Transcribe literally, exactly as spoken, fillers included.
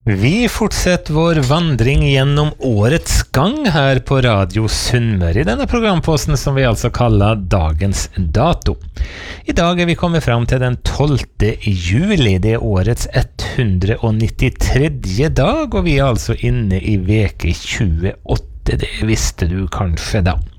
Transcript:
Vi fortsetter vår vandring gjennom årets gang her på Radio Sunnmøre i denne programposten som vi altså kaller Dagens Dato. I dag er vi kommet fram til den tolvte juli, det er årets hundre og nittitre dag, og vi er altså inne i veke tjueåtte, det visste du kanskje da.